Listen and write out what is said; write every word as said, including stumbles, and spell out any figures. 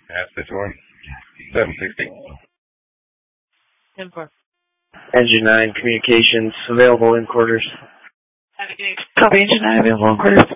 Pass this one. seven sixty. ten four. Engine nine, communications available in quarters. Copy, Engine nine available in quarters.